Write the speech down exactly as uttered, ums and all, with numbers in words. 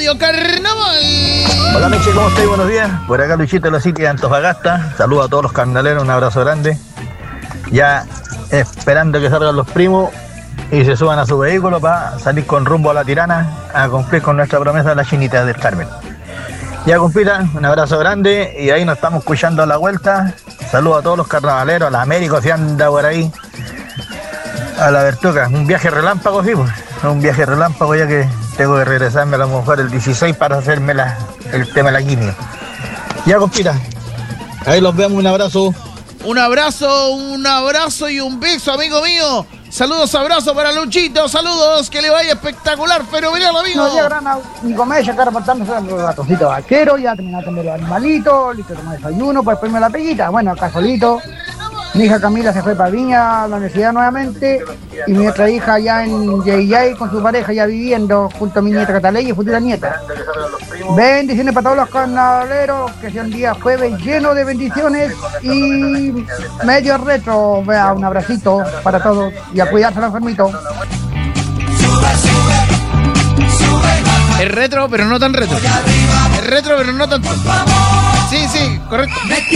Radio Carnaval. Hola Michi, ¿cómo estáis? Buenos días. Por acá Luchito de la City de Antofagasta. Saludos a todos los carnaleros, un abrazo grande. Ya esperando que salgan los primos y se suban a su vehículo para salir con rumbo a La Tirana a cumplir con nuestra promesa de la Chinita del Carmen. Ya, compita, un abrazo grande y ahí nos estamos escuchando a la vuelta. Saludos a todos los carnavaleros, a la América si anda por ahí, a la Bertuca. Un viaje relámpago, sí, pues. Un viaje relámpago ya que tengo que regresarme a lo mejor el dieciséis para hacerme la, el tema de la quimio. Ya, compita, ahí los vemos, un abrazo. Un abrazo, un abrazo y un beso, amigo mío. Saludos, abrazo para Luchito, saludos, que le vaya espectacular, fenomenal, amigo. No, ya grana, mi comer, ya acá reportándose a los ratoncitos vaqueros, ya terminé de atender los animalitos, listo, tomar desayuno, pues después me la peguita. Bueno, acá solito. Mi hija Camila se fue para Viña, a la universidad nuevamente, y mi otra hija ya en Yayay con su pareja, ya viviendo junto a mi nieta Cataley y futura nieta. Bendiciones para todos los carnavaleros, que sea un día jueves lleno de bendiciones y medio retro. Vea, un abracito para todos y a cuidarse a los enfermitos. Es retro, pero no tan retro. Es retro, pero no tanto. Sí, sí, correcto.